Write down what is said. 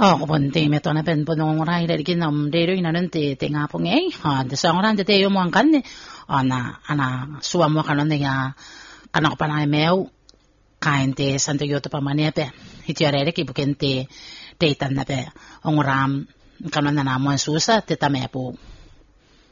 Bonte me to na pen ponong rai le kin nam de ro ina nte te nga po ngai de sang ran te yo mo kan ne ana suwa mo kanon ne ya kana ko pa na meu kainte santo yo to pa mane pe hitiare ki bukente te tan na pe ongram kanon na mo susa te ta me po